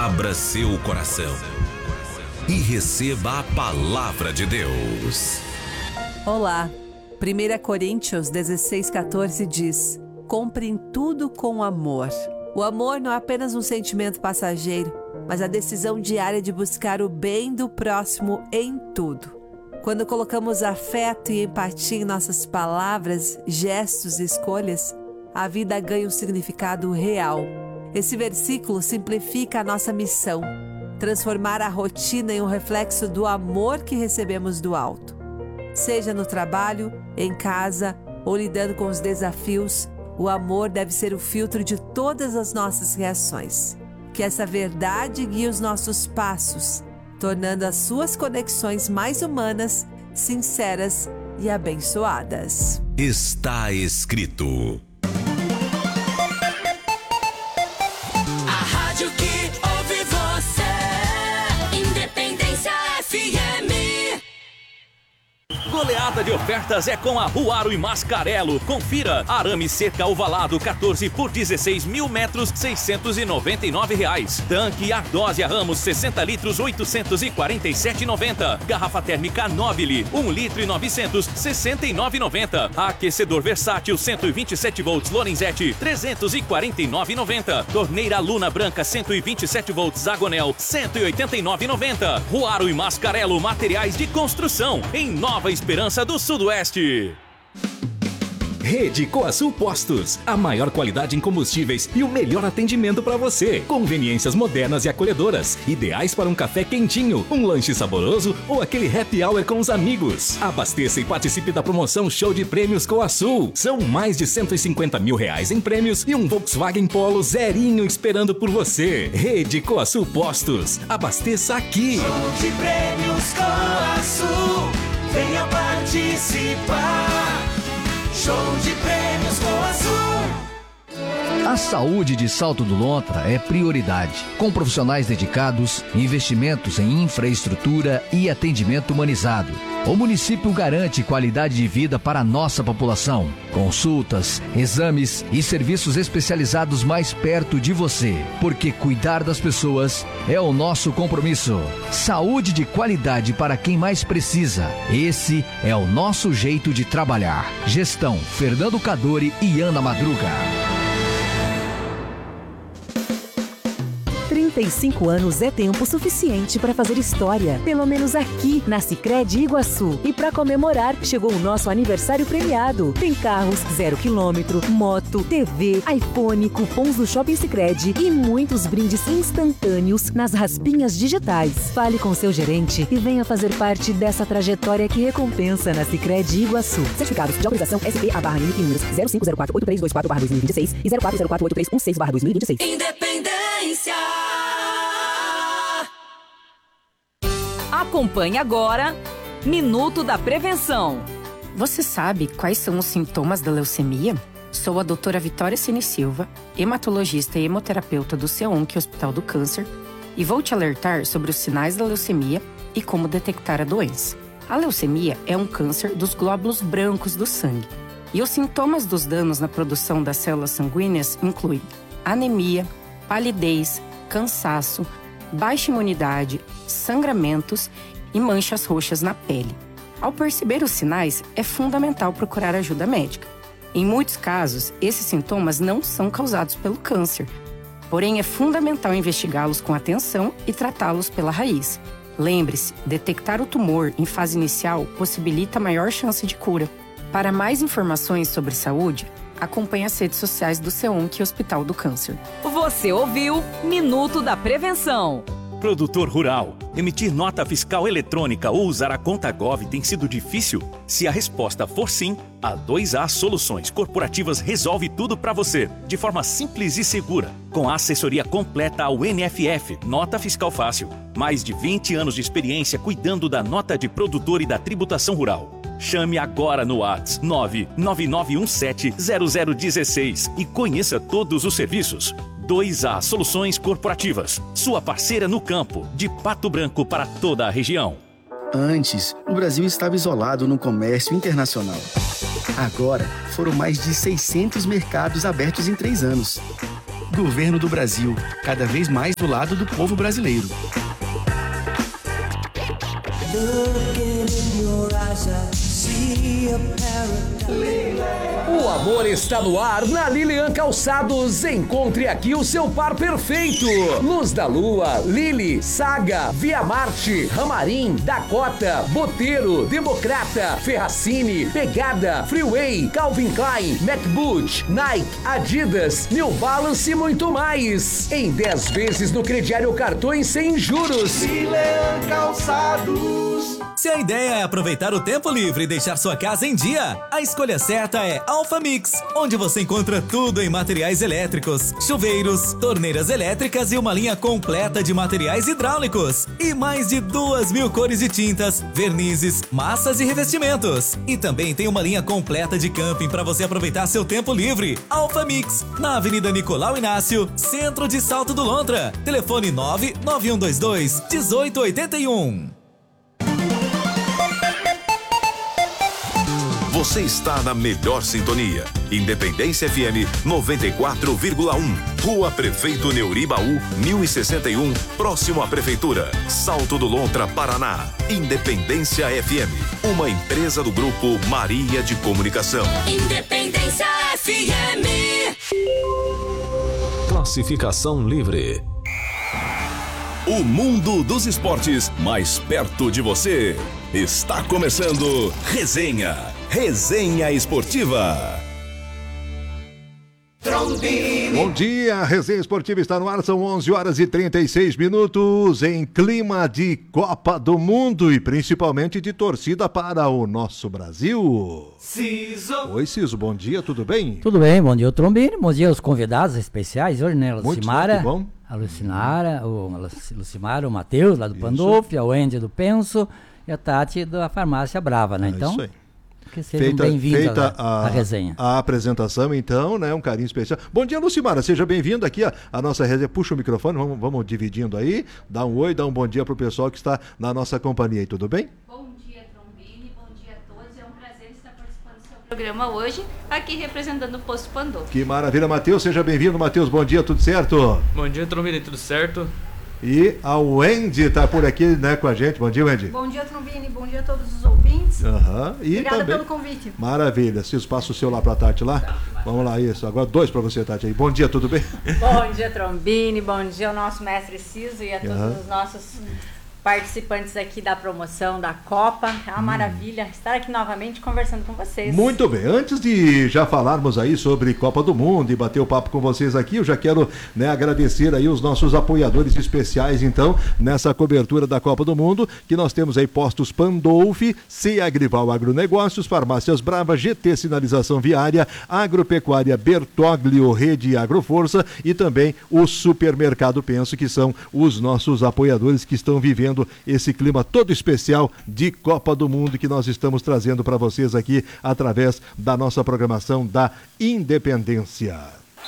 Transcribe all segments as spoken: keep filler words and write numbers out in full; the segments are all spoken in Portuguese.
Abra seu coração e receba a palavra de Deus. Olá, primeira Coríntios dezesseis, quatorze diz: comprem tudo com amor. O amor não é apenas um sentimento passageiro, mas a decisão diária de buscar o bem do próximo em tudo. Quando colocamos afeto e empatia em nossas palavras, gestos e escolhas, a vida ganha um significado real. Esse versículo simplifica a nossa missão: transformar a rotina em um reflexo do amor que recebemos do alto. Seja no trabalho, em casa ou lidando com os desafios, o amor deve ser o filtro de todas as nossas reações. Que essa verdade guie os nossos passos, tornando as suas conexões mais humanas, sinceras e abençoadas. Está escrito. A rádio que ouve você, Independência F M. Goleada de ofertas é com a Ruaro e Mascarello. Confira: arame seca ovalado quatorze por dezesseis mil metros, seiscentos e noventa e nove reais. Tanque Ardósia Ramos sessenta litros, oitocentos e quarenta e sete reais e noventa centavos. Garrafa térmica Nobile um litro e novecentos, sessenta e nove reais e noventa centavos. Aquecedor versátil cento e vinte e sete volts Lorenzetti trezentos e quarenta e nove reais e noventa centavos. Torneira Luna Branca cento e vinte e sete volts Zagonel cento e oitenta e nove reais e noventa centavos. Ruaro e Mascarello, materiais de construção em Nova Esperança do Sudoeste. Rede Coasul Postos, a maior qualidade em combustíveis e o melhor atendimento para você. Conveniências modernas e acolhedoras, ideais para um café quentinho, um lanche saboroso ou aquele happy hour com os amigos. Abasteça e participe da promoção Show de Prêmios Coasul. São mais de cento e cinquenta mil reais em prêmios e um Volkswagen Polo zerinho esperando por você. Rede Coasul Postos, abasteça aqui. Show de Prêmios Coasul, venha participar. Show de Prêmios Coasul. A saúde de Salto do Lontra é prioridade. Com profissionais dedicados, investimentos em infraestrutura e atendimento humanizado, o município garante qualidade de vida para a nossa população. Consultas, exames e serviços especializados mais perto de você. Porque cuidar das pessoas é o nosso compromisso. Saúde de qualidade para quem mais precisa. Esse é o nosso jeito de trabalhar. Gestão Fernando Cadori e Ana Madruga. trinta e cinco anos é tempo suficiente para fazer história, pelo menos aqui na Sicredi Iguaçu. E para comemorar, chegou o nosso aniversário premiado. Tem carros zero quilômetro, moto, T V, iPhone, cupons do Shopping Sicredi e muitos brindes instantâneos nas raspinhas digitais. Fale com seu gerente e venha fazer parte dessa trajetória que recompensa na Sicredi Iguaçu. Certificados de autorização S P A barra N I C números zero cinco zero quatro oito três dois quatro barra dois mil e vinte e seis e zero quatro zero quatro oito três um seis barra dois mil e vinte e seis. Independência. Acompanhe agora Minuto da Prevenção. Você sabe quais são os sintomas da leucemia? Sou a doutora Vitória Cine Silva, hematologista e hemoterapeuta do CEONC Hospital do Câncer, e vou te alertar sobre os sinais da leucemia e como detectar a doença. A leucemia é um câncer dos glóbulos brancos do sangue, e os sintomas dos danos na produção das células sanguíneas incluem anemia, palidez, cansaço, baixa imunidade, sangramentos e manchas roxas na pele. Ao perceber os sinais, é fundamental procurar ajuda médica. Em muitos casos, esses sintomas não são causados pelo câncer, porém é fundamental investigá-los com atenção e tratá-los pela raiz. Lembre-se, detectar o tumor em fase inicial possibilita maior chance de cura. Para mais informações sobre saúde, acompanhe as redes sociais do CEONC Hospital do Câncer. Você ouviu Minuto da Prevenção. Produtor rural, emitir nota fiscal eletrônica ou usar a conta Gov tem sido difícil? Se a resposta for sim, a dois A Soluções Corporativas resolve tudo para você, de forma simples e segura, com a assessoria completa ao N F F, Nota Fiscal Fácil. Mais de vinte anos de experiência cuidando da nota de produtor e da tributação rural. Chame agora no WhatsApp nove nove nove um sete zero zero um seis e conheça todos os serviços. dois A Soluções Corporativas, sua parceira no campo, de Pato Branco para toda a região. Antes, o Brasil estava isolado no comércio internacional. Agora, foram mais de seiscentos mercados abertos em três anos. Governo do Brasil, cada vez mais do lado do povo brasileiro. O amor está no ar na Lilian Calçados. Encontre aqui o seu par perfeito. Luz da Lua, Lili, Saga, Via Marte, Ramarim, Dakota, Boteiro, Democrata, Ferracini, Pegada, Freeway, Calvin Klein, MacBoot, Nike, Adidas, New Balance e muito mais. Em dez vezes no crediário cartões sem juros. Lilian Calçados. Se a ideia é aproveitar o tempo livre e deixar sua casa em dia, a escolha certa é Alpha Mix, onde você encontra tudo em materiais elétricos, chuveiros, torneiras elétricas e uma linha completa de materiais hidráulicos. E mais de duas mil cores de tintas, vernizes, massas e revestimentos. E também tem uma linha completa de camping para você aproveitar seu tempo livre. Alpha Mix, na Avenida Nicolau Inácio, centro de Salto do Lontra. Telefone nove nove um dois dois, um oito oito um. Você está na melhor sintonia. Independência F M noventa e quatro vírgula um. Rua Prefeito Neuribaú, mil e sessenta e um, próximo à Prefeitura. Salto do Lontra, Paraná. Independência F M, uma empresa do Grupo Maria de Comunicação. Independência F M. Classificação livre. O mundo dos esportes mais perto de você. Está começando Resenha. Resenha Esportiva. Bom dia, a Resenha Esportiva está no ar, são onze horas e trinta e seis minutos, em clima de Copa do Mundo e principalmente de torcida para o nosso Brasil. Ciso. Oi, Ciso, bom dia, tudo bem? Tudo bem, bom dia, o Trombini, bom dia aos convidados especiais hoje, né, a Lucimara, bom. a Lucinara, o a Lucimara, o Matheus, lá do Pandolfi, o Andy do Penso e a Tati da Farmácia Brava, né, é então... Isso aí. Que sejam bem-vindos à, a, à resenha. A apresentação, então, né? Um carinho especial. Bom dia, Lucimara. Seja bem-vindo aqui à, à nossa resenha. Puxa o microfone, vamos, vamos dividindo aí. Dá um oi, dá um bom dia pro pessoal que está na nossa companhia aí, tudo bem? Bom dia, Trombini. Bom dia a todos. É um prazer estar participando do seu programa hoje, aqui representando o Posto Pandolfi. Que maravilha, Matheus. Seja bem-vindo, Matheus. Bom dia, tudo certo? Bom dia, Trombini. Tudo certo? E a Wendy tá por aqui, né, com a gente. Bom dia, Wendy. Bom dia, Trombini. Bom dia a todos os ouvintes. Uhum. E Obrigada também... pelo convite. Maravilha. Ciso, passa o seu lá pra Tati lá. Vamos lá, isso. Agora dois pra você, Tati aí. Bom dia, tudo bem? Bom dia, Trombini. Bom dia ao nosso mestre Ciso e a todos uhum. os nossos participantes aqui da promoção da Copa. É uma hum. maravilha estar aqui novamente conversando com vocês. Muito bem, antes de já falarmos aí sobre Copa do Mundo e bater o papo com vocês aqui, eu já quero, né, agradecer aí os nossos apoiadores especiais, então, nessa cobertura da Copa do Mundo, que nós temos aí Postos Pandolfi, C Agrival Agronegócios, Farmácias Brava, G T Sinalização Viária, Agropecuária Bertoglio, Rede Agroforça e também o Supermercado Penso, que são os nossos apoiadores que estão vivendo esse clima todo especial de Copa do Mundo que nós estamos trazendo para vocês aqui através da nossa programação da Independência.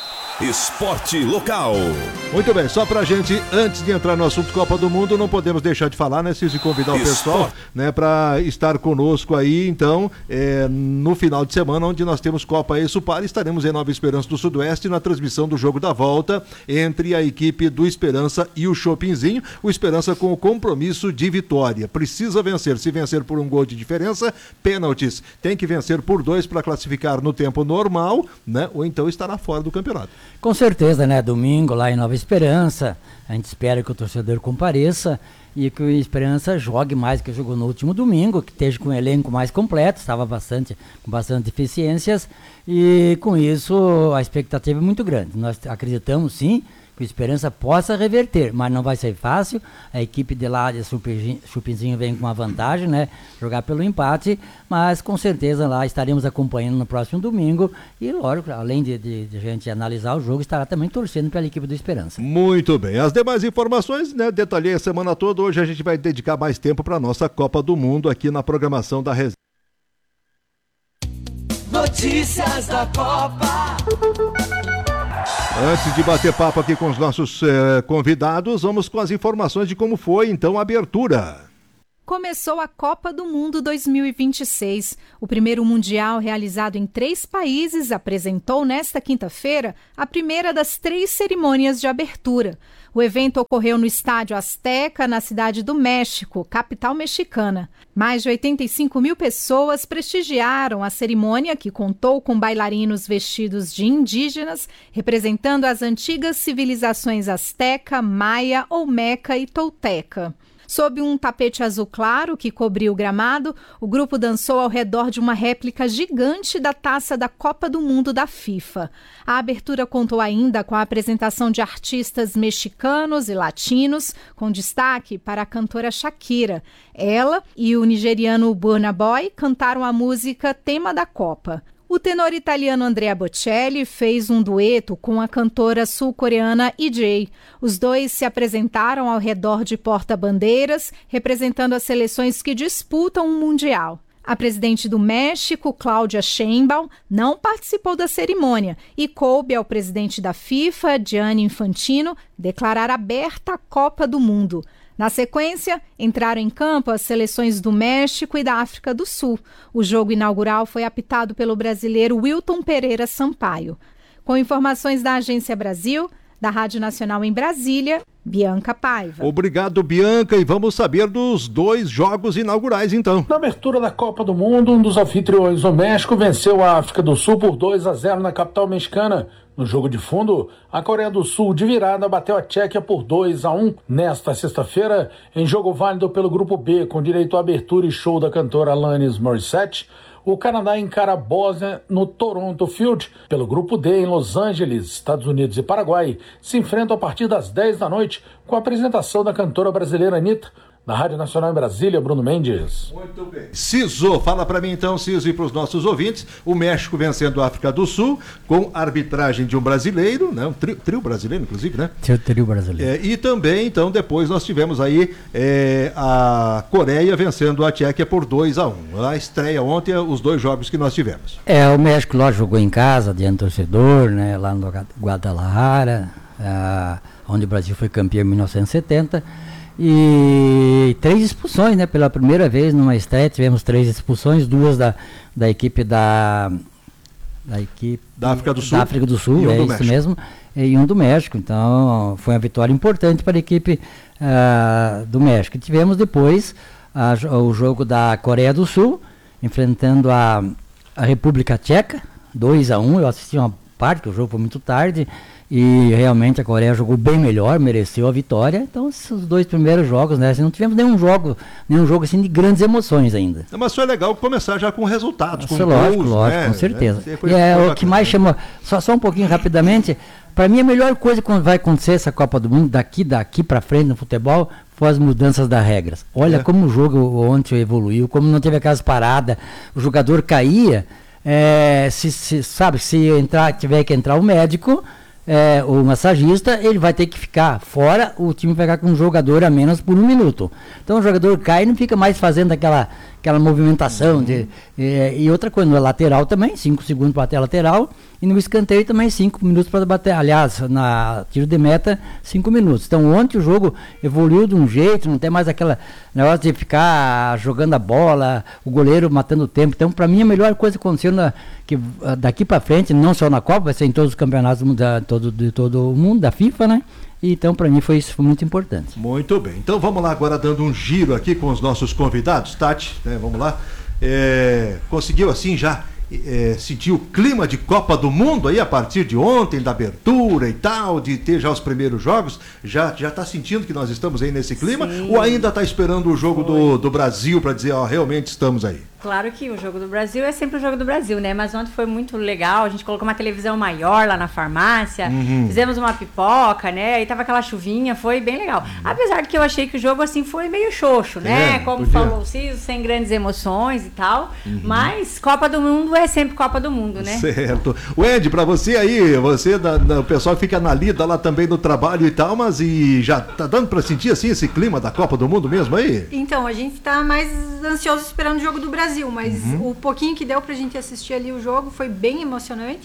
Esporte local. Muito bem, só pra gente, antes de entrar no assunto Copa do Mundo, não podemos deixar de falar, né, Ciso, e convidar o pessoal, Esporte. né, pra estar conosco aí, então, é, no final de semana, onde nós temos Copa Exupar, estaremos em Nova Esperança do Sudoeste na transmissão do jogo da volta entre a equipe do Esperança e o Chopinzinho, o Esperança com o compromisso de vitória, precisa vencer, se vencer por um gol de diferença, pênaltis, tem que vencer por dois para classificar no tempo normal, né, ou então estará fora do campeonato. Com certeza, né? Domingo lá em Nova Esperança, a gente espera que o torcedor compareça e que o Esperança jogue mais do que jogou no último domingo, que esteja com um elenco mais completo, estava bastante, com bastante deficiências e com isso a expectativa é muito grande. Nós acreditamos sim que o Esperança possa reverter, mas não vai ser fácil. A equipe de lá de Chupinzinho vem com uma vantagem, né? Jogar pelo empate, mas com certeza lá estaremos acompanhando no próximo domingo e, lógico, além de, de, de a gente analisar o jogo, estará também torcendo pela equipe do Esperança. Muito bem. As demais informações, né? Detalhei a semana toda. Hoje a gente vai dedicar mais tempo para a nossa Copa do Mundo aqui na programação da Resenha. Notícias da Copa. Antes de bater papo aqui com os nossos eh, convidados, vamos com as informações de como foi, então, a abertura. Começou a Copa do Mundo dois mil e vinte e seis. O primeiro mundial, realizado em três países, apresentou nesta quinta-feira a primeira das três cerimônias de abertura. O evento ocorreu no Estádio Azteca, na cidade do México, capital mexicana. Mais de oitenta e cinco mil pessoas prestigiaram a cerimônia, que contou com bailarinos vestidos de indígenas, representando as antigas civilizações azteca, maia, olmeca e tolteca. Sob um tapete azul claro que cobriu o gramado, o grupo dançou ao redor de uma réplica gigante da taça da Copa do Mundo da FIFA. A abertura contou ainda com a apresentação de artistas mexicanos e latinos, com destaque para a cantora Shakira. Ela e o nigeriano Burna Boy cantaram a música Tema da Copa. O tenor italiano Andrea Bocelli fez um dueto com a cantora sul-coreana E J. Os dois se apresentaram ao redor de porta-bandeiras, representando as seleções que disputam o Mundial. A presidente do México, Cláudia Sheinbaum, não participou da cerimônia e coube ao presidente da FIFA, Gianni Infantino, declarar aberta a Copa do Mundo. Na sequência, entraram em campo as seleções do México e da África do Sul. O jogo inaugural foi apitado pelo brasileiro Wilton Pereira Sampaio. Com informações da Agência Brasil, da Rádio Nacional em Brasília, Bianca Paiva. Obrigado, Bianca, e vamos saber dos dois jogos inaugurais, então. Na abertura da Copa do Mundo, um dos anfitriões, o México, venceu a África do Sul por dois a zero na capital mexicana. No jogo de fundo, a Coreia do Sul, de virada, bateu a Tchequia por dois a um. Nesta sexta-feira, em jogo válido pelo Grupo B, com direito à abertura e show da cantora Alanis Morissette, o Canadá encara a Bósnia no Toronto Field. Pelo Grupo D, em Los Angeles, Estados Unidos e Paraguai, se enfrentam a partir das dez da noite, com a apresentação da cantora brasileira Anitta. Na Rádio Nacional em Brasília, Bruno Mendes. Muito bem. Ciso, fala para mim então, Ciso, e para os nossos ouvintes, o México vencendo a África do Sul, com arbitragem de um brasileiro, né? um trio, trio brasileiro, inclusive, né? Trio, trio brasileiro. É, e também, então, depois nós tivemos aí é, a Coreia vencendo a Tchequia por dois a um. A estreia ontem, os dois jogos que nós tivemos. É, o México, lógico, jogou em casa, diante do torcedor, né? Lá no Guadalajara, ah, onde o Brasil foi campeão em mil novecentos e setenta. E três expulsões, né? Pela primeira vez numa estreia tivemos três expulsões, duas da, da equipe da da equipe da África do Sul, da África do Sul, e um é do isso México. mesmo, e um do México. Então foi uma vitória importante para a equipe uh, do México. E tivemos depois a, o jogo da Coreia do Sul enfrentando a, a República Tcheca, dois a um. Eu assisti uma parte, que o jogo foi muito tarde. E realmente a Coreia jogou bem melhor, mereceu a vitória. Então, esses dois primeiros jogos, né? Assim, não tivemos nenhum jogo, nenhum jogo assim de grandes emoções ainda. Mas foi legal começar já com resultados, Nossa, com lógico, gols, lógico, né? com certeza. É, foi, e é foi o que mais chamou, só, só um pouquinho rapidamente, para mim a melhor coisa quando vai acontecer essa Copa do Mundo, daqui, daqui para frente no futebol, foi as mudanças das regras. Olha é. como o jogo ontem evoluiu, como não teve aquelas paradas, o jogador caía, é, se, se, sabe, se entrar, tiver que entrar o médico... É, o massagista, ele vai ter que ficar fora, o time vai ficar com um jogador a menos por um minuto. Então o jogador cai e não fica mais fazendo aquela, aquela movimentação. De, é, e outra coisa, no lateral também, cinco segundos para bater a lateral, e no escanteio também cinco minutos para bater. Aliás, na tiro de meta, cinco minutos. Então ontem o jogo evoluiu de um jeito, não tem mais aquela negócio de ficar jogando a bola, o goleiro matando o tempo. Então, para mim, a melhor coisa que aconteceu na, que, daqui para frente, não só na Copa, vai ser em todos os campeonatos da, todo, de todo o mundo, da FIFA, né? E, então, para mim, foi isso foi muito importante. Muito bem. Então, vamos lá agora dando um giro aqui com os nossos convidados. Tati, né? Vamos lá. É, conseguiu, assim, já... É, sentir o clima de Copa do Mundo aí a partir de ontem, da abertura e tal, de ter já os primeiros jogos, já já está sentindo que nós estamos aí nesse clima? Sim. Ou ainda está esperando o jogo do, do Brasil para dizer, ó, realmente estamos aí? Claro que o jogo do Brasil é sempre o jogo do Brasil, né? Mas ontem foi muito legal, a gente colocou uma televisão maior lá na farmácia, uhum. fizemos uma pipoca, né? Aí tava aquela chuvinha, foi bem legal. Uhum. Apesar de que eu achei que o jogo, assim, foi meio xoxo, né? É, Como podia. falou o Ciso, sem grandes emoções e tal. Uhum. Mas Copa do Mundo é sempre Copa do Mundo, né? Certo. Wendy, pra você aí, você, da, da, o pessoal fica na lida lá também no trabalho e tal, mas e já tá dando pra sentir, assim, esse clima da Copa do Mundo mesmo aí? Então, a gente tá mais ansioso esperando o jogo do Brasil, mas uhum. o pouquinho que deu pra gente assistir ali o jogo foi bem emocionante.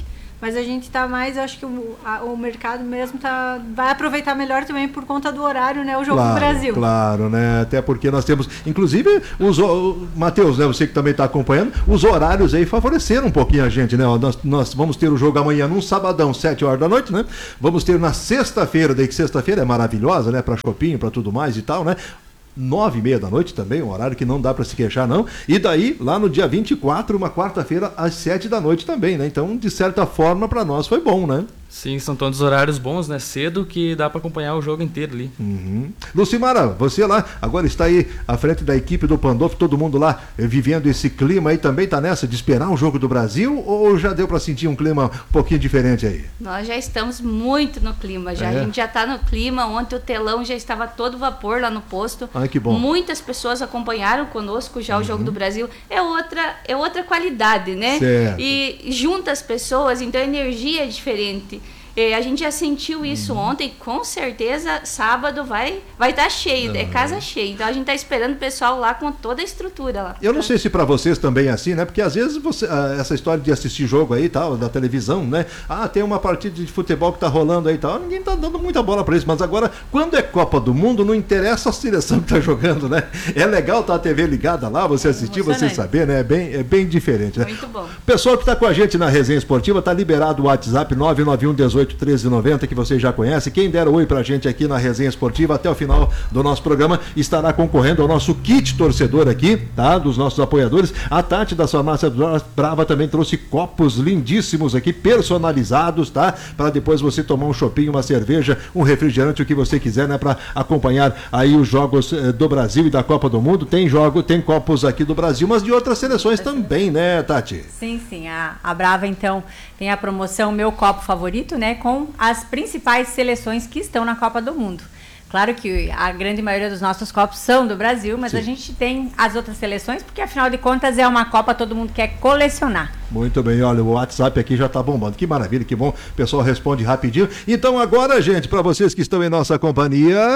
mas a gente tá mais, eu acho que o, a, o mercado mesmo tá, vai aproveitar melhor também por conta do horário, né? O jogo claro, do Brasil. Claro, né? Até porque nós temos, inclusive, os, Matheus, né? Você que também está acompanhando, os horários aí favoreceram um pouquinho a gente, né? Nós, nós vamos ter o jogo amanhã num sabadão, sete horas da noite, né? Vamos ter na sexta-feira, daí que sexta-feira é maravilhosa, né? Para shopping, para tudo mais e tal, né? Nove e meia da noite também, um horário que não dá para se queixar não, e daí lá no dia vinte e quatro, uma quarta-feira às sete da noite também, né? Então de certa forma para nós foi bom, né? Sim, são todos horários bons, né? Cedo que dá para acompanhar o jogo inteiro ali. Uhum. Lucimara, você lá agora está aí à frente da equipe do Pandolfo, todo mundo lá eh, vivendo esse clima aí, também tá nessa de esperar o jogo do Brasil, ou já deu para sentir um clima um pouquinho diferente aí? Nós já estamos muito no clima, já. É. A gente já está no clima. Ontem o telão já estava todo vapor lá no posto. Ai, que bom. Muitas pessoas acompanharam conosco já uhum. o jogo do Brasil. É outra, é outra qualidade, né? Certo. E junta as pessoas, então a energia é diferente. É, a gente já sentiu isso uhum. ontem, com certeza sábado vai vai estar tá cheio, uhum. é casa cheia. Então a gente está esperando o pessoal lá com toda a estrutura lá. Eu não sei se para vocês também é assim, né? Porque às vezes você, essa história de assistir jogo aí e tal, da televisão, né? Ah, tem uma partida de futebol que tá rolando aí e tal, ninguém tá dando muita bola para isso, mas agora, quando é Copa do Mundo, não interessa a seleção que tá jogando, né? É legal tá a T V ligada lá, você assistir, você saber, né? É bem, é bem diferente, né? Muito bom. Pessoal que tá com a gente na Resenha Esportiva, tá liberado o WhatsApp nove nove um dezoito treze noventa, que você já conhece. Quem der oi pra gente aqui na Resenha Esportiva até o final do nosso programa estará concorrendo ao nosso kit torcedor aqui, tá? Dos nossos apoiadores. A Tati da Farmácia Brava também trouxe copos lindíssimos aqui, personalizados, tá? Para depois você tomar um chopinho, uma cerveja, um refrigerante, o que você quiser, né? Para acompanhar aí os jogos eh, do Brasil e da Copa do Mundo. Tem jogo, tem copos aqui do Brasil, mas de outras seleções também, né, Tati? Sim, sim. A, a Brava, então, tem a promoção Meu Copo Favorito, né? Com as principais seleções que estão na Copa do Mundo. Claro que a grande maioria dos nossos copos são do Brasil, mas Sim. a gente tem as outras seleções, porque afinal de contas é uma Copa, todo mundo quer colecionar. Muito bem, olha, o WhatsApp aqui já tá bombando. Que maravilha, que bom. O pessoal responde rapidinho. Então agora, gente, para vocês que estão em nossa companhia...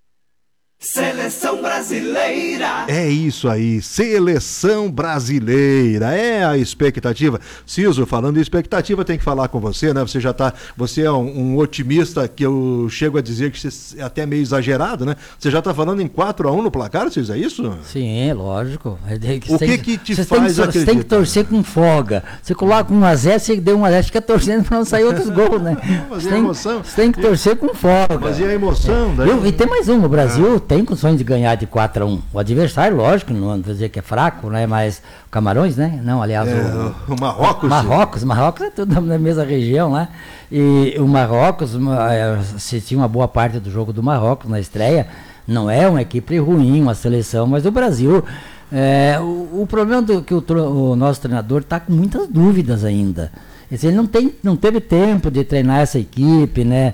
Seleção Brasileira. É isso aí, Seleção Brasileira, é a expectativa. Ciso, falando em expectativa, tem que falar com você, né? Você já tá, você é um, um otimista que eu chego a dizer que você é até meio exagerado, né? Você já tá falando em quatro a um no placar, Ciso, é isso? Sim, lógico. Que o que tem, que te faz acreditar? Você tem que torcer com folga. Você coloca um a zero, você deu um a zero, fica torcendo para não sair outros gols, né? Mas você e a tem, emoção? Você tem que torcer com folga. Mas e a emoção? Daí? Eu, e tem mais um, o Brasil ah. tem condições de ganhar de quatro a um. O adversário, lógico, não vou dizer que é fraco, né? Mas o Camarões, né? Não, aliás, é, o, o Marrocos. Marrocos, Marrocos é tudo na mesma região, né? E o Marrocos, assisti uma boa parte do jogo do Marrocos na estreia, não é uma equipe ruim, uma seleção, mas o Brasil, é, o, o problema do que o, o nosso treinador está com muitas dúvidas ainda. Ele não, tem, não teve tempo de treinar essa equipe, né?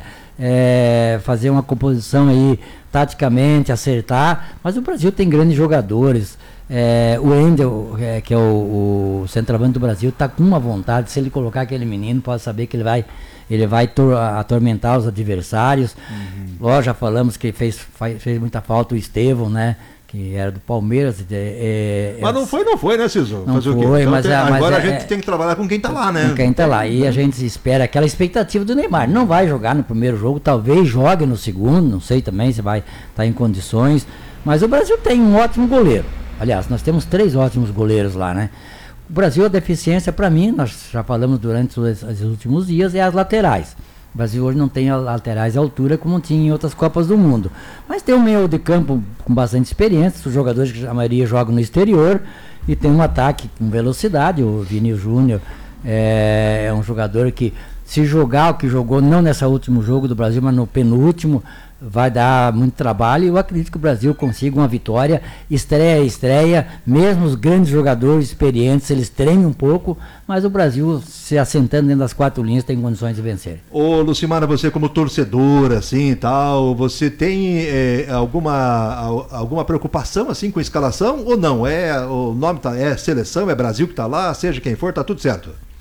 É, fazer uma composição aí taticamente, acertar, mas o Brasil tem grandes jogadores. É, o Wendel, é, que é o, o centroavante do Brasil, está com uma vontade. Se ele colocar aquele menino, pode saber que ele vai, ele vai tor- atormentar os adversários. Uhum. Nós já falamos que fez, faz, fez muita falta o Estevão, né? Que era do Palmeiras. É, é, mas não foi, não foi, né, Ciso? Não Fazer foi, então, mas, tem, mas agora é, a gente tem que trabalhar com quem tá lá, né? Com quem tá lá. E a gente espera aquela expectativa do Neymar. Não vai jogar no primeiro jogo, talvez jogue no segundo, não sei também se vai estar tá em condições. Mas o Brasil tem um ótimo goleiro. Aliás, nós temos três ótimos goleiros lá, né? O Brasil, a deficiência, para mim, nós já falamos durante os, os últimos dias, é as laterais. O Brasil hoje não tem laterais à altura como tinha em outras Copas do Mundo. Mas tem um meio de campo com bastante experiência, os jogadores que a maioria jogam no exterior, e tem um ataque com velocidade. O Vini Júnior é, é um jogador que, se jogar o que jogou, não nesse último jogo do Brasil, mas no penúltimo, vai dar muito trabalho. E eu acredito que o Brasil consiga uma vitória, estreia a estreia, mesmo os grandes jogadores experientes, eles treinam um pouco, mas o Brasil, se assentando dentro das quatro linhas, tem condições de vencer. Ô Lucimara, você como torcedora, assim e tal, você tem é, alguma, alguma preocupação assim com a escalação ou não? É, o nome tá, é seleção, é Brasil que tá lá, seja quem for, tá tudo certo?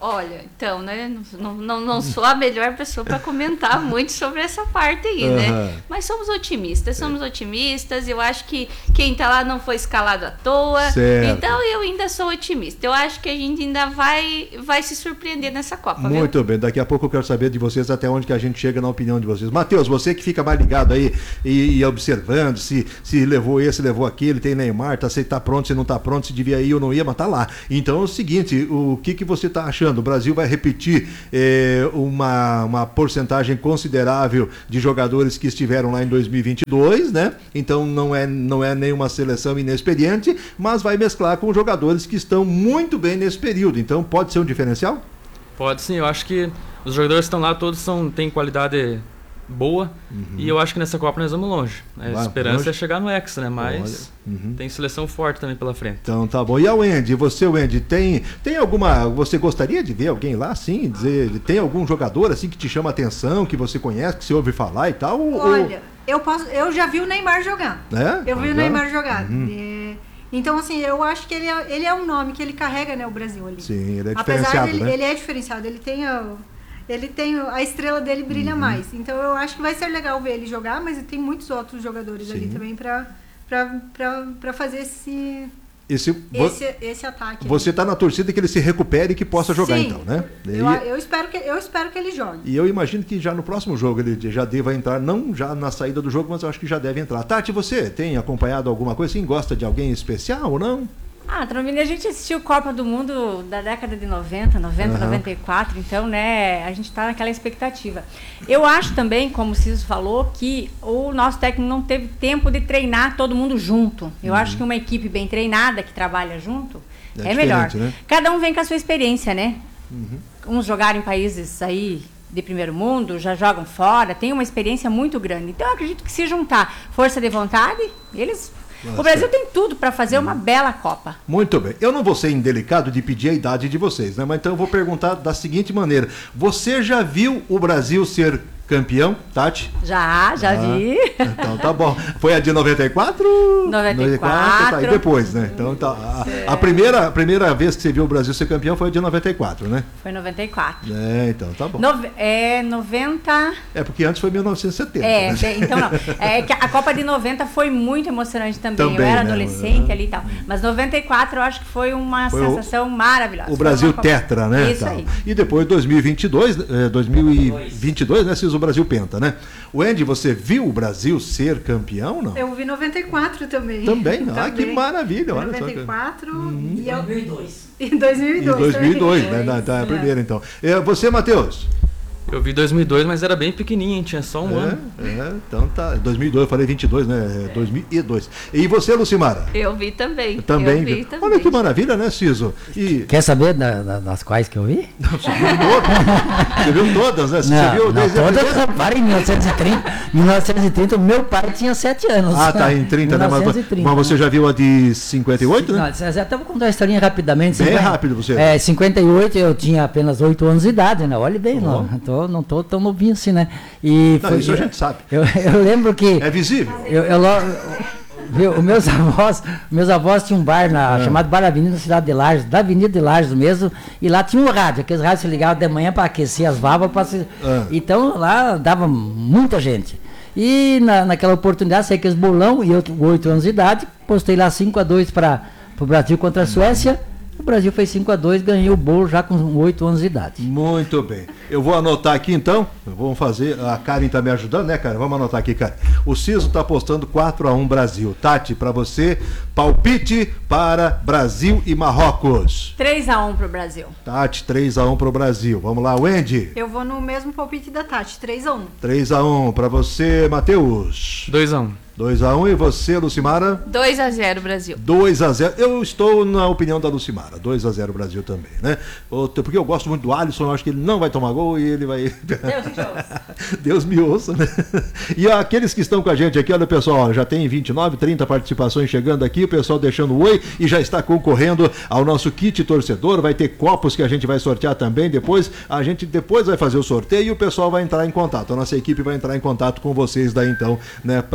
Olha, então, né, não, não, não sou a melhor pessoa para comentar muito sobre essa parte aí, uhum. né? Mas somos otimistas, somos é. otimistas. Eu acho que quem tá lá não foi escalado à toa. Certo. Então eu ainda sou otimista. Eu acho que a gente ainda vai, vai se surpreender nessa Copa. Muito viu? bem, daqui a pouco eu quero saber de vocês até onde que a gente chega na opinião de vocês. Matheus, você que fica mais ligado aí e, e observando se, se levou esse, levou aquele, tem Neymar, tá, se tá pronto, se não tá pronto, se devia ir ou não ia, mas tá lá. Então é o seguinte, o que, que você tá achando? O Brasil vai repetir eh, uma, uma porcentagem considerável de jogadores que estiveram lá em dois mil e vinte e dois, né? Então não é, não é nenhuma seleção inexperiente, mas vai mesclar com jogadores que estão muito bem nesse período. Então pode ser um diferencial? Pode sim, eu acho que os jogadores que estão lá todos são, têm qualidade boa, uhum. e eu acho que nessa Copa nós vamos longe. A vai, esperança longe. é chegar no Hexa, né? Mas uhum. tem seleção forte também pela frente. Então tá bom. E a Wendy, você, Wendy, tem, tem alguma... Você gostaria de ver alguém lá, assim? Dizer, tem algum jogador assim que te chama a atenção, que você conhece, que você ouve falar e tal? Olha, ou... eu, posso, eu já vi o Neymar jogar. É? Eu vi ah, o Neymar jogar. Uhum. E... Então, assim, eu acho que ele é, ele é um nome que ele carrega, né, o Brasil ali. Sim, ele é Apesar diferenciado, dele, né? ele é diferenciado, ele tem a... Ele tem, a estrela dele brilha uhum. mais. Então eu acho que vai ser legal ver ele jogar, mas tem muitos outros jogadores Sim. ali também para para fazer esse, esse, esse, esse ataque. Você está na torcida que ele se recupere e que possa jogar. Sim. Então, né? Eu, eu, espero que, eu espero que ele jogue. E eu imagino que já no próximo jogo ele já deva entrar, não já na saída do jogo, mas eu acho que já deve entrar. Tati, você tem acompanhado alguma coisa assim? Gosta de alguém especial ou não? Ah, Trombini, a gente assistiu Copa do Mundo da década de noventa, noventa, uhum. noventa e quatro, então, né, a gente está naquela expectativa. Eu acho também, como o Ciso falou, que o nosso técnico não teve tempo de treinar todo mundo junto. Eu uhum. acho que uma equipe bem treinada, que trabalha junto, é, é melhor. Né? Cada um vem com a sua experiência, né? Uhum. Uns jogaram em países aí de primeiro mundo, já jogam fora, tem uma experiência muito grande. Então, eu acredito que se juntar força de vontade, eles... Nossa. O Brasil tem tudo para fazer uma bela Copa. Muito bem. Eu não vou ser indelicado de pedir a idade de vocês, né? Mas então eu vou perguntar da seguinte maneira. Você já viu o Brasil ser campeão, Tati? Já, já ah, vi. Então tá bom. Foi a de noventa e quatro? noventa e quatro. Tá, e depois, né? Então tá. A, a, primeira, a primeira vez que você viu o Brasil ser campeão foi a de noventa e quatro, né? Foi noventa e quatro. É, então tá bom. Nove, é noventa. É porque antes foi mil novecentos e setenta. É, né? Então não. É que a Copa de noventa foi muito emocionante também. também eu era né? adolescente ali e tal. Mas noventa e quatro eu acho que foi uma foi sensação o, maravilhosa. O Brasil tetra, né? Isso aí. E depois dois mil e vinte e dois, dois mil e vinte e dois, né? Se o Brasil penta, né? Wendy, você viu o Brasil ser campeão, não? Eu vi noventa e quatro também. Também? Ah, que maravilha. Olha noventa e quatro só. Uhum. E dois mil e dois. Em dois mil e dois. Em dois mil e dois, né? Da, da primeira, então. E você, Matheus? Eu vi dois mil e dois, mas era bem pequenininho, tinha só um é, ano. É, então tá. dois mil e dois, eu falei vinte e dois, né? dois mil e dois. E você, Lucimara? Eu vi também. Também. Eu vi também. Olha que maravilha, né, Ciso? E... Quer saber da, da, das quais que eu vi? Não, você viu todas. Você viu todas, né? Você não, viu não todas, para em mil novecentos e trinta. mil novecentos e trinta, meu pai tinha sete anos. Ah, tá, em trinta, né? Mas, mas você já viu a de cinquenta e oito, né? Não, até vou contar a historinha rapidamente. Bem cinquenta, rápido você. É, cinquenta e oito eu tinha apenas oito anos de idade, né? Olha bem, oh. não, tô, não tô tão novinho assim, né? E não, foi, isso a gente sabe. Eu, eu lembro que... É visível. Eu, eu, eu, os meus avós, meus avós tinham um bar na, é. chamado Bar da Avenida, na cidade de Lages, da Avenida de Lages mesmo, e lá tinha um rádio, aqueles rádios se ligavam de manhã para aquecer as válvulas. Se... É. Então lá dava muita gente. E na, naquela oportunidade, saí com esse bolão, e eu com oito anos de idade, postei lá cinco a dois para o Brasil contra a Suécia. O Brasil fez cinco a dois, ganhei o bolo já com oito anos de idade. Muito bem. Eu vou anotar aqui então. Vamos fazer. A Karen está me ajudando, né, Karen? Vamos anotar aqui, Karen. O Ciso está apostando quatro a um Brasil. Tati, para você, palpite para Brasil e Marrocos. três a um para o Brasil. Tati, três a um para o Brasil. Vamos lá, Wendy. Eu vou no mesmo palpite da Tati, três a um. três a um para você, Matheus. dois a um. dois a um e você, Lucimara? dois a zero Brasil. dois a zero. Eu estou na opinião da Lucimara. dois a zero Brasil também, né? Porque eu gosto muito do Alisson, eu acho que ele não vai tomar gol e ele vai... Deus te ouça. Deus me ouça, né? E aqueles que estão com a gente aqui, olha pessoal, já tem vinte e nove, trinta participações chegando aqui, o pessoal deixando o oi e já está concorrendo ao nosso kit torcedor, vai ter copos que a gente vai sortear também depois, a gente depois vai fazer o sorteio e o pessoal vai entrar em contato, a nossa equipe vai entrar em contato com vocês daí então, né, pra, pra isso.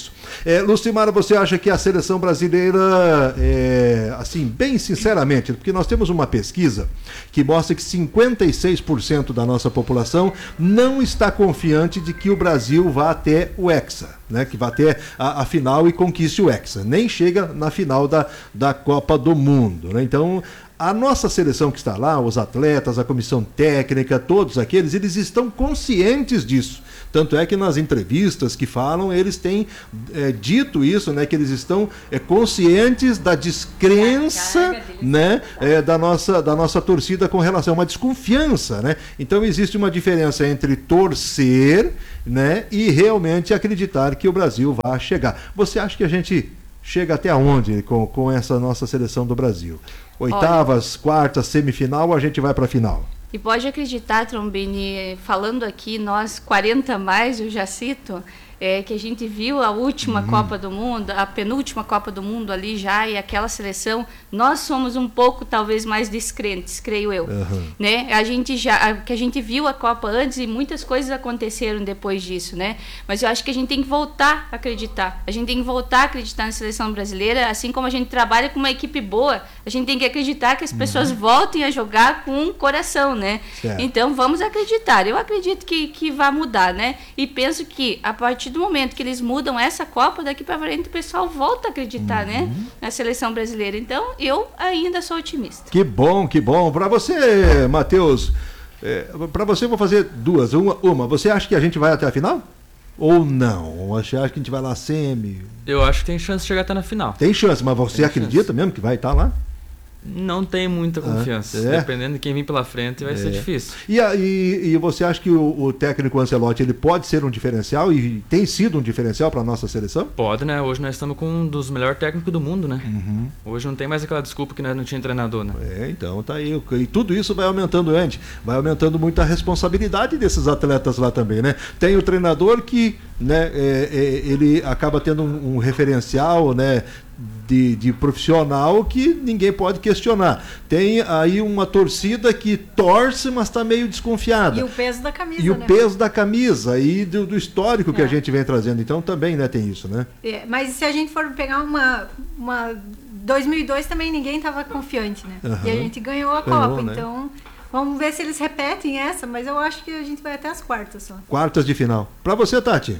isso. É, Lucimara, você acha que a seleção brasileira, é, assim, bem sinceramente, porque nós temos uma pesquisa que mostra que cinquenta e seis por cento da nossa população não está confiante de que o Brasil vá até o Hexa, né, que vá até a, a final e conquiste o Hexa. Nem chega na final da, da Copa do Mundo, né? Então, a nossa seleção que está lá, os atletas, a comissão técnica, todos aqueles, eles estão conscientes disso. Tanto é que nas entrevistas que falam, eles têm é, dito isso, né, que eles estão é, conscientes da descrença, né, é, da, nossa, da nossa torcida com relação a uma desconfiança, né? Então existe uma diferença entre torcer, né, e realmente acreditar que o Brasil vai chegar. Você acha que a gente chega até onde com, com essa nossa seleção do Brasil? Oitavas, Olha, quartas, semifinal, ou a gente vai para a final? E pode acreditar, Trombini, falando aqui, nós quarenta mais, eu já cito, é, que a gente viu a última uhum. Copa do Mundo, a penúltima Copa do Mundo ali já, e aquela seleção, nós somos um pouco, talvez, mais descrentes, creio eu. Uhum. Né? A gente já, a, que a gente viu a Copa antes e muitas coisas aconteceram depois disso, né? Mas eu acho que a gente tem que voltar a acreditar. A gente tem que voltar a acreditar na seleção brasileira, assim como a gente trabalha com uma equipe boa, a gente tem que acreditar que as pessoas uhum. voltem a jogar com um coração, né? Certo. Então, vamos acreditar. Eu acredito que, que vai mudar, né? E penso que, a partir do momento que eles mudam essa Copa, daqui para frente o pessoal volta a acreditar, uhum. né, na seleção brasileira. Então, eu ainda sou otimista. Que bom, que bom. Para você, Matheus, é, para você eu vou fazer duas. Uma, uma, você acha que a gente vai até a final? Ou não? Você acha que a gente vai lá semi? Eu acho que tem chance de chegar até na final. Tem chance, mas você tem acredita chance. mesmo que vai estar lá? Não tem muita confiança. Ah, é? Dependendo de quem vir pela frente, vai é. ser difícil. E, e, e você acha que o, o técnico Ancelotti ele pode ser um diferencial e tem sido um diferencial para a nossa seleção? Pode, né? Hoje nós estamos com um dos melhores técnicos do mundo, né? Uhum. Hoje não tem mais aquela desculpa que nós não tinha treinador, né? É, então tá aí. E tudo isso vai aumentando antes. Vai aumentando muito a responsabilidade desses atletas lá também, né? Tem o treinador que, né, é, é, ele acaba tendo um, um referencial, né? De, de profissional que ninguém pode questionar. Tem aí uma torcida que torce, mas está meio desconfiada. E o peso da camisa, E né? o peso da camisa e do, do histórico é. que a gente vem trazendo. Então também, né, tem isso, né? É, mas se a gente for pegar uma... uma dois mil e dois também ninguém estava confiante, né? Uhum. E a gente ganhou a ganhou, Copa, né? Então vamos ver se eles repetem essa, mas eu acho que a gente vai até as quartas só. Quartas de final. Para você, Tati?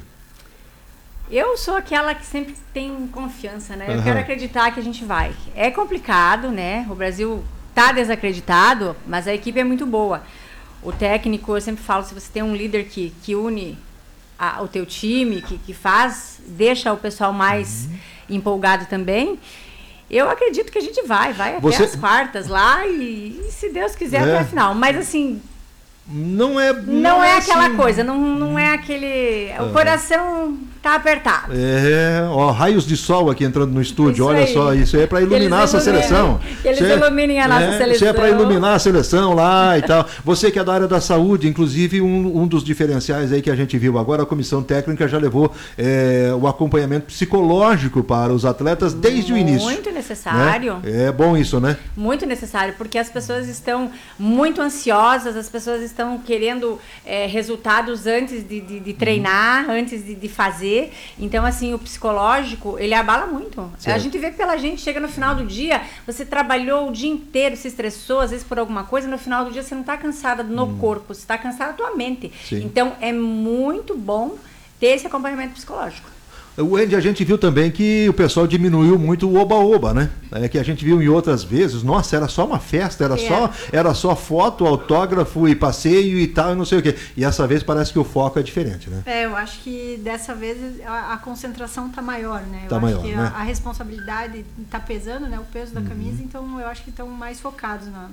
Eu sou aquela que sempre tem confiança, né? Uhum. Eu quero acreditar que a gente vai. É complicado, né? O Brasil tá desacreditado, mas a equipe é muito boa. O técnico, eu sempre falo, se você tem um líder que, que une a, o teu time, que, que faz, deixa o pessoal mais uhum. empolgado também, eu acredito que a gente vai, vai você... até as quartas lá e, e se Deus quiser, é. até a final. Mas assim... Não é Não, não é, é aquela assim. coisa, não, não é aquele... O uhum. coração tá apertado. É, ó, raios de sol aqui entrando no estúdio, isso olha aí. só, isso aí é para iluminar essa seleção. Que eles isso iluminem é, a nossa é, seleção. Isso é para iluminar a seleção lá e tal. Você que é da área da saúde, inclusive um, um dos diferenciais aí que a gente viu agora, a comissão técnica já levou é, o acompanhamento psicológico para os atletas desde muito o início. Muito necessário. Né? É bom isso, né? Muito necessário, porque as pessoas estão muito ansiosas, as pessoas estão querendo é, resultados antes de, de, de treinar, uhum. antes de, de fazer. Então, assim, o psicológico, ele abala muito. Certo. A gente vê pela gente, chega no final do dia, você trabalhou o dia inteiro, se estressou, às vezes por alguma coisa, no final do dia você não está cansada no hum. corpo, você está cansada da tua mente. Sim. Então, é muito bom ter esse acompanhamento psicológico. Wendy, a gente viu também que o pessoal diminuiu muito o oba-oba, né? É que a gente viu em outras vezes, nossa, era só uma festa, era, é. só, era só foto, autógrafo e passeio e tal, e não sei o quê. E essa vez parece que o foco é diferente, né? É, eu acho que dessa vez a, a concentração tá maior, né? Eu tá acho maior, que né? a, a responsabilidade tá pesando, né? O peso da uhum. camisa, então eu acho que estão mais focados na...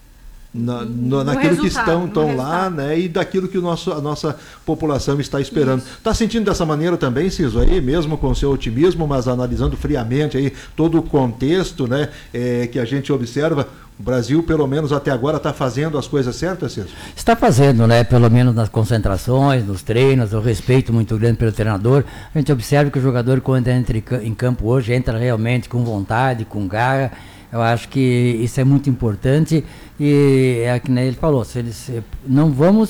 Na, no, naquilo que estão, estão lá, né? E daquilo que o nosso, a nossa população está esperando. Está sentindo dessa maneira também, Ciso, aí, mesmo com o seu otimismo, mas analisando friamente aí todo o contexto, né? É, que a gente observa, o Brasil, pelo menos até agora, está fazendo as coisas certas, Ciso? Está fazendo, né? Pelo menos nas concentrações, nos treinos, o respeito muito grande pelo treinador. A gente observa que o jogador, quando entra em campo hoje, entra realmente com vontade, com garra. Eu acho que isso é muito importante e é que nem ele falou, se eles, não vamos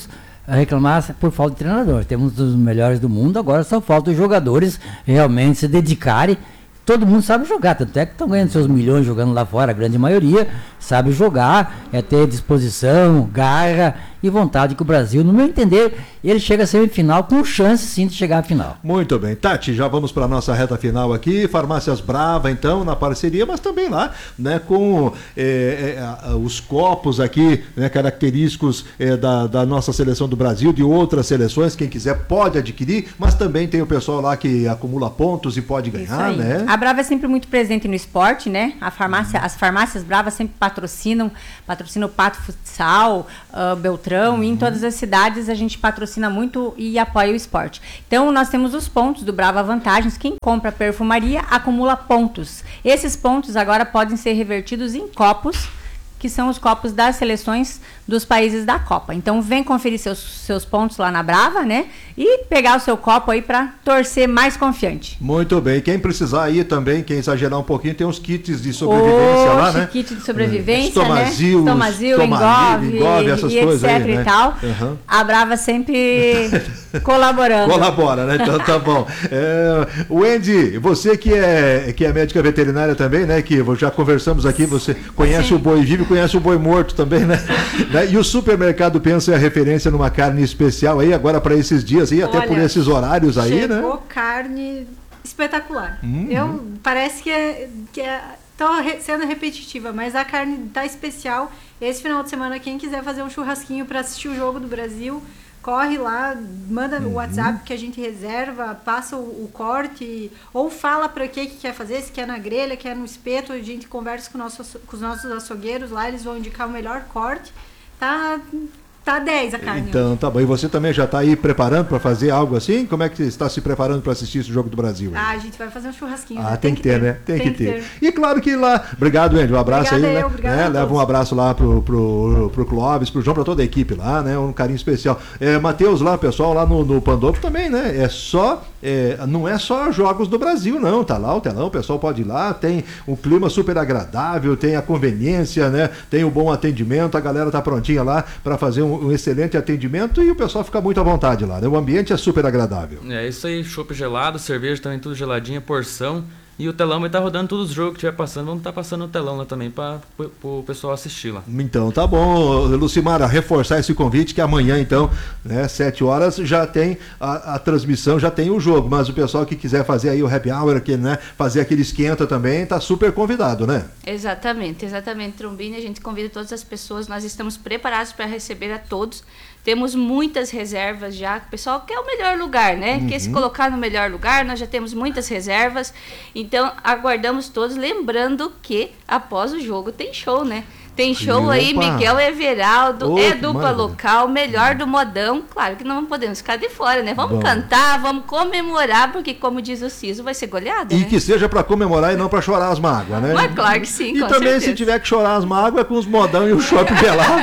reclamar por falta de treinador. Temos os melhores do mundo, agora só falta os jogadores realmente se dedicarem. Todo mundo sabe jogar, tanto é que estão ganhando seus milhões jogando lá fora, a grande maioria sabe jogar, é ter disposição, garra e vontade que o Brasil, no meu entender, ele chega a semifinal com chance sim de chegar à final. Muito bem, Tati, já vamos para a nossa reta final aqui, Farmácias Brava então, na parceria, mas também lá, né, com é, é, os copos aqui, né, característicos é, da, da nossa seleção do Brasil, de outras seleções, quem quiser pode adquirir, mas também tem o pessoal lá que acumula pontos e pode ganhar, né? A Brava é sempre muito presente no esporte, né? A farmácia, as farmácias Brava sempre patrocinam, patrocinam o Pato Futsal, uh, Beltrão, uhum. E em todas as cidades a gente patrocina muito e apoia o esporte. Então nós temos os pontos do Brava Vantagens, quem compra perfumaria acumula pontos. Esses pontos agora podem ser revertidos em copos, que são os copos das seleções dos países da Copa. Então vem conferir seus, seus pontos lá na Brava, né? E pegar o seu copo aí para torcer mais confiante. Muito bem. Quem precisar aí também, quem exagerar um pouquinho, tem uns kits de sobrevivência. Oxe, lá, né? Kit de sobrevivência, Estomazil, né? Estomazil, engove, engove, essas e coisas etc aí, né? E tal. Uhum. A Brava sempre colaborando. Colabora, né? Então tá bom. É, Wendy, você que é, que é médica veterinária também, né? Que já conversamos aqui, você conhece Sim. o boi vivo, conhece o boi morto também, né? E o Supermercado Pensa é a referência numa carne especial aí, agora para esses dias aí, até Olha, por esses horários aí, chegou né? Chegou carne espetacular. Uhum. Eu, parece que é, que é tô re, sendo repetitiva, mas a carne tá especial. Esse final de semana, quem quiser fazer um churrasquinho para assistir o jogo do Brasil, corre lá, manda no uhum. WhatsApp que a gente reserva, passa o, o corte, ou fala para que que quer fazer, se quer na grelha, quer no espeto, a gente conversa com, nosso, com os nossos açougueiros lá, eles vão indicar o melhor corte. Tá, tá dez a carne. Então, tá bom. E você também já está aí preparando para fazer algo assim? Como é que você está se preparando para assistir esse jogo do Brasil? Ah, a gente vai fazer um churrasquinho. Ah, né? tem, tem que ter, ter, né? Tem, tem que, que ter. ter. E claro que lá... Obrigado, Andy. Um abraço Obrigada aí, eu, né? Obrigado é, leva um abraço lá pro, pro, pro Clóvis, pro João, para toda a equipe lá, né? Um carinho especial. É, Matheus lá, pessoal, lá no, no Pandolfo também, né? É só... É, não é só jogos do Brasil, não. Tá lá o telão, o pessoal pode ir lá, tem um clima super agradável, tem a conveniência, né? Tem o bom atendimento, a galera tá prontinha lá para fazer um, um excelente atendimento e o pessoal fica muito à vontade lá, né? O ambiente é super agradável. É isso aí, chopp gelado, cerveja também tudo geladinha, porção. E o telão vai estar rodando todos os jogos que estiver passando. Vamos estar passando o telão lá também para o pessoal assistir lá. Então tá bom, Lucimara, reforçar esse convite que amanhã então, né, sete horas já tem a, a transmissão, já tem o jogo, mas o pessoal que quiser fazer aí o happy hour, que, né, fazer aquele esquenta também, tá super convidado, né? Exatamente, exatamente, Trombini, a gente convida todas as pessoas, nós estamos preparados para receber a todos. Temos muitas reservas já, o pessoal quer o melhor lugar, né? Uhum. Quer se colocar no melhor lugar, nós já temos muitas reservas. Então, aguardamos todos, lembrando que após o jogo tem show, né? Tem show Opa. aí, Miguel Everaldo, Opa, é dupla maravilha. local, melhor do modão. Claro que não podemos ficar de fora, né? Vamos Bom. cantar, vamos comemorar, porque como diz o Ciso, vai ser goleada, E né? que seja para comemorar e não para chorar as mágoas, né? Mas claro que sim, E com também certeza. se tiver que chorar as mágoas, é com os modão e o shopping gelado.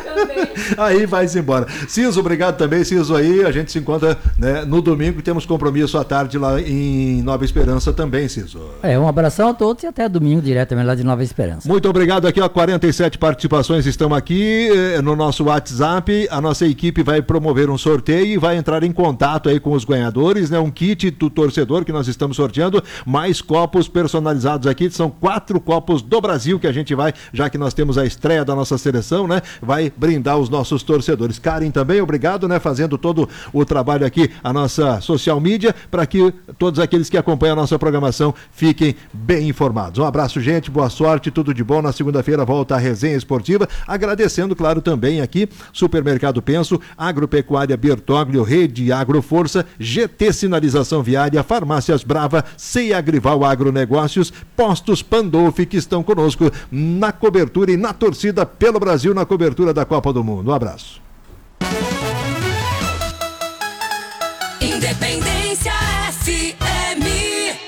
Aí vai-se embora. Ciso, obrigado também, Ciso aí. A gente se encontra, né, no domingo e temos compromisso à tarde lá em Nova Esperança também, Ciso. É, um abração a todos e até domingo diretamente lá de Nova Esperança. Muito obrigado aqui, ó, quarenta e sete participações estão aqui eh, no nosso WhatsApp. A nossa equipe vai promover um sorteio e vai entrar em contato aí com os ganhadores, né? Um kit do torcedor que nós estamos sorteando, mais copos personalizados aqui, são quatro copos do Brasil que a gente vai, já que nós temos a estreia da nossa seleção, né? Vai brindar os nossos torcedores. Karen também, obrigado, né? Fazendo todo o trabalho aqui, a nossa social media, para que todos aqueles que acompanham a nossa programação fiquem bem informados. Um abraço, gente, boa sorte, tudo de bom. Na segunda-feira volta a resenha esportiva. Agradecendo, claro, também aqui, Supermercado Penso, Agropecuária Bertoglio, Rede Agroforça, G T Sinalização Viária, Farmácias Brava, C E Agrival Agronegócios, Postos Pandolfi, que estão conosco na cobertura e na torcida pelo Brasil, na cobertura da Copa do Mundo. Um abraço. Independência F M.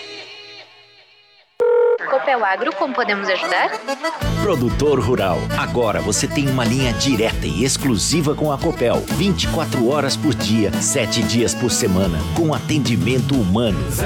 Copel Agro, como podemos ajudar? Produtor rural, agora você tem uma linha direta e exclusiva com a Copel, vinte e quatro horas por dia, sete dias por semana, com atendimento humano.